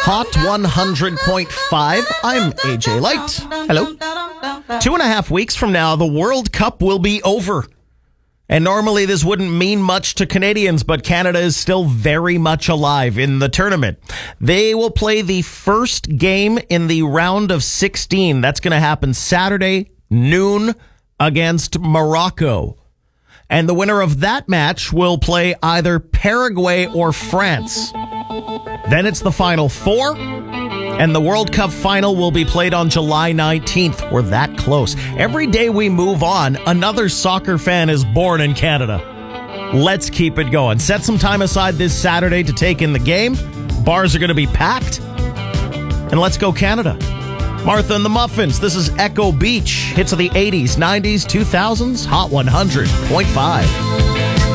Hot 100.5. I'm AJ Light. Hello. 2.5 weeks from now, the World Cup will be over. And normally this wouldn't mean much to Canadians, but Canada is still very much alive in the tournament. They will play the first game in the round of 16. That's going to happen Saturday, noon, against Morocco. And the winner of that match will play either Paraguay or France. Then it's the Final Four, and the World Cup final will be played on July 19th. We're that close. Every day we move on, another soccer fan is born in Canada. Let's keep it going. Set some time aside this Saturday to take in the game. Bars are going to be packed. And let's go Canada. Martha and the Muffins, this is Echo Beach. Hits of the 80s, 90s, 2000s, Hot 100.5.